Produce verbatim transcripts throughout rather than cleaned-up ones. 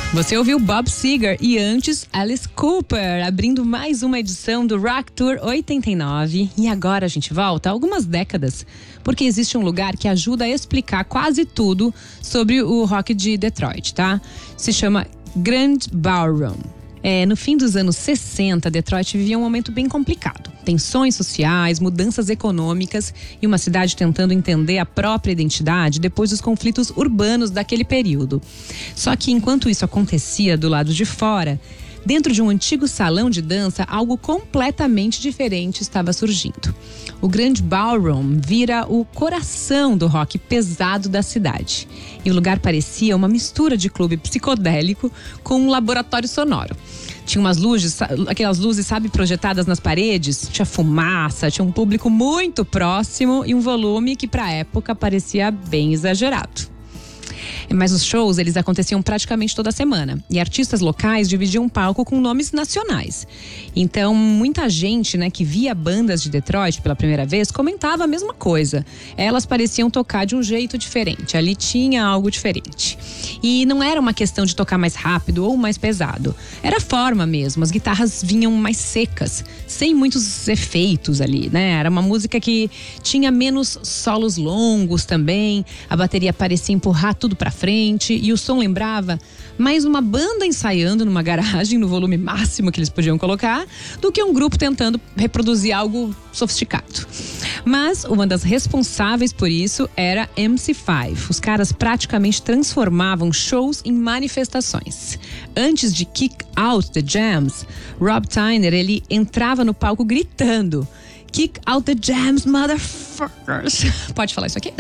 Você ouviu Bob Seger e antes Alice Cooper, abrindo mais uma edição do Rock Tour oitenta e nove. E agora a gente volta algumas décadas, porque existe um lugar que ajuda a explicar quase tudo sobre o rock de Detroit, tá? Se chama Grand Ballroom. É, no fim dos anos sessenta, Detroit vivia um momento bem complicado. Tensões sociais, mudanças econômicas e uma cidade tentando entender a própria identidade depois dos conflitos urbanos daquele período. Só que enquanto isso acontecia do lado de fora, dentro de um antigo salão de dança, algo completamente diferente estava surgindo. O Grand Ballroom vira o coração do rock pesado da cidade. E o lugar parecia uma mistura de clube psicodélico com um laboratório sonoro. Tinha umas luzes, aquelas luzes, sabe, projetadas nas paredes. Tinha fumaça, tinha um público muito próximo e um volume que pra época parecia bem exagerado. Mas os shows, eles aconteciam praticamente toda semana. E artistas locais dividiam um palco com nomes nacionais. Então, muita gente, né, que via bandas de Detroit pela primeira vez, comentava a mesma coisa. Elas pareciam tocar de um jeito diferente. Ali tinha algo diferente. E não era uma questão de tocar mais rápido ou mais pesado. Era a forma mesmo. As guitarras vinham mais secas, sem muitos efeitos ali, né? Era uma música que tinha menos solos longos também. A bateria parecia empurrar tudo pra frente e o som lembrava mais uma banda ensaiando numa garagem no volume máximo que eles podiam colocar do que um grupo tentando reproduzir algo sofisticado. Mas uma das responsáveis por isso era M C cinco. Os caras praticamente transformavam shows em manifestações. Antes de Kick Out the Jams, Rob Tyner, ele entrava no palco gritando: Kick out the jams, motherfuckers. Pode falar isso aqui?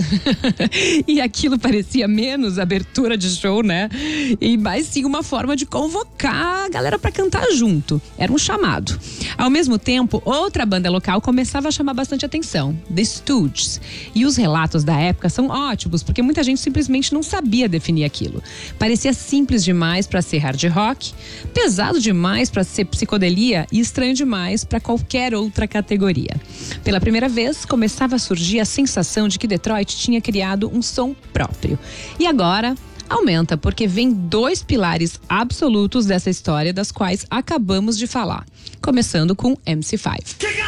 E aquilo parecia menos abertura de show, né? E mais sim uma forma de convocar a galera pra cantar junto. Era um chamado. Ao mesmo tempo, outra banda local começava a chamar bastante atenção: The Stooges. E os relatos da época são ótimos, porque muita gente simplesmente não sabia definir aquilo. Parecia simples demais pra ser hard rock, pesado demais pra ser psicodelia e estranho demais pra qualquer outra categoria. Pela primeira vez, começava a surgir a sensação de que Detroit tinha criado um som próprio. E agora aumenta, porque vem dois pilares absolutos dessa história, das quais acabamos de falar. Começando com M C cinco.